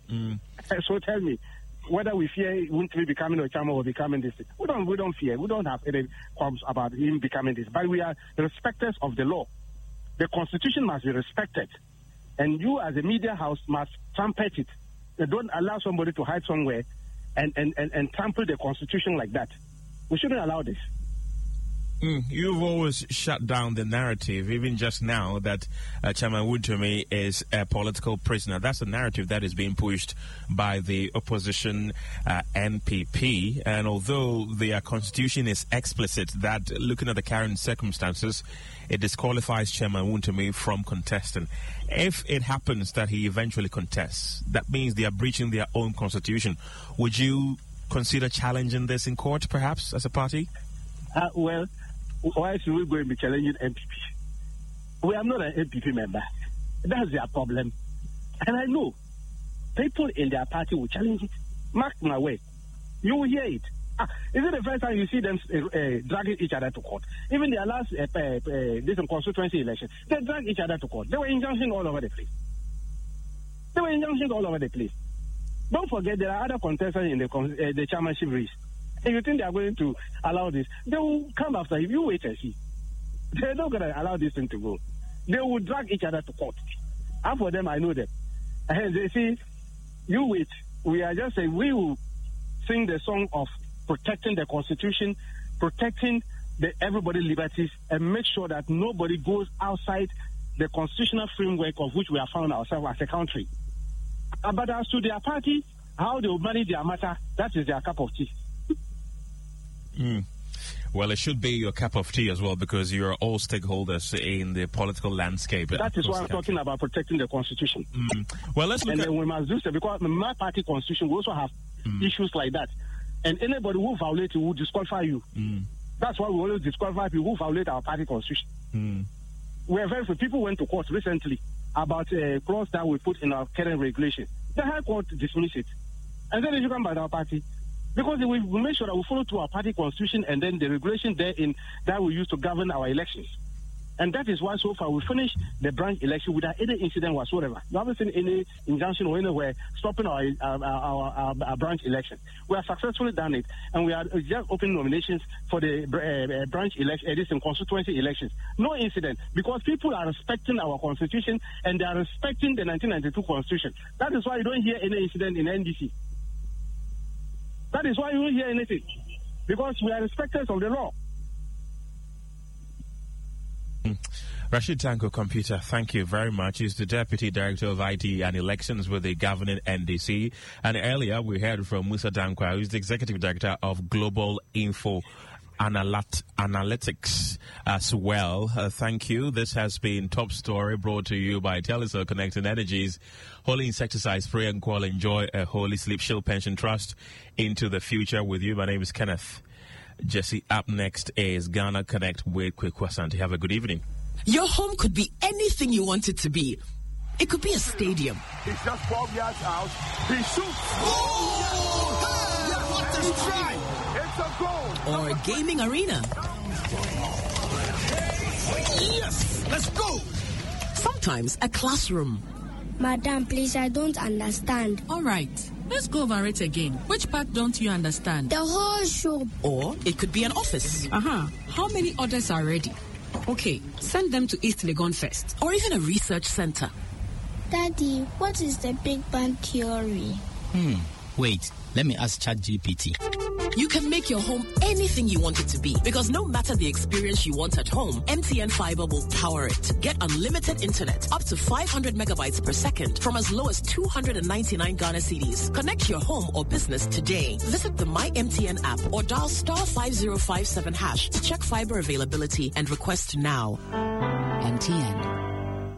So tell me, whether we fear Wuntumi becoming a chairman or becoming this, we don't fear. We don't have any qualms about him becoming this. But we are respecters of the law. The Constitution must be respected, and you, as a media house, must trumpet it. Don't allow somebody to hide somewhere and trample the Constitution like that. We shouldn't allow this. You've always shut down the narrative, even just now, that Chairman Wuntumi is a political prisoner. That's a narrative that is being pushed by the opposition NPP. And although their constitution is explicit that, looking at the current circumstances, it disqualifies Chairman Wuntumi from contesting. If it happens that he eventually contests, that means they are breaching their own constitution. Would you consider challenging this in court, perhaps, as a party? Well, why should we go and be challenging NPP? We are not an NPP member. That's their problem. And I know people in their party will challenge it. Mark my way. You will hear it. Is it the first time you see them dragging each other to court? Even their last this constituency election, they dragged each other to court. They were injunctions all over the place. Don't forget there are other contestants in the chairmanship race. If you think they are going to allow this, they will come after you. You wait and see. They're not going to allow this thing to go. They will drag each other to court. And for them, I know them. And they say, you wait. We are just saying we will sing the song of protecting the Constitution, protecting everybody's liberties, and make sure that nobody goes outside the constitutional framework of which we have found ourselves as a country. But as to their party, how they will manage their matter, that is their cup of tea. Well, it should be your cup of tea as well, because you are all stakeholders in the political landscape. That is why I'm talking about protecting the Constitution. Well, let's look and then we must do so, because my party Constitution, we also have issues like that. And anybody who violates it will disqualify you. That's why we always disqualify people who violate our party Constitution. We are very few. People went to court recently about a clause that we put in our current regulation. The High Court dismissed it. And then you come by our party. Because we make sure that we follow to our party Constitution and then the regulation therein that we use to govern our elections. And that is why so far we finished the branch election without any incident whatsoever. You haven't seen any injunction or anywhere stopping our branch election. We have successfully done it, and we are just opening nominations for the branch election, this in constituency elections. No incident, because people are respecting our Constitution and they are respecting the 1992 Constitution. That is why you don't hear any incident in NDC. That is why you don't hear anything, because we are respecters of the law. Rashid Tanko Computer, thank you very much. He's the Deputy Director of IT and Elections with the governing NDC. And earlier we heard from Musa Dankwa, who's the Executive Director of Global Info Analytics as well. Thank you. This has been Top Story, brought to you by Telecel Connecting Energies. Holy Insecticide Spray and Call. Enjoy a Holy Sleep Shield Pension Trust into the future with you. My name is Kenneth Jesse. Up next is Ghana Connect with Kweku Asante. Have a good evening. Your home could be anything you want it to be. It could be a stadium. It's just 12 yards out. He shoots. Oh! What a strike! It's a goal. Or a gaming arena. Yes! Let's go! Sometimes a classroom. Madam, please, I don't understand. All right. Let's go over it again. Which part don't you understand? The whole shop. Or it could be an office. How many orders are ready? Okay, send them to East Legon first. Or even a research center. Daddy, what is the Big Bang Theory? Wait, let me ask ChatGPT. You can make your home anything you want it to be, because no matter the experience you want at home, MTN Fiber will power it. Get unlimited internet up to 500 megabytes per second from as low as 299 Ghana cedis. Connect your home or business today. Visit the My MTN app or dial *5057# to check fiber availability and request now. MTN.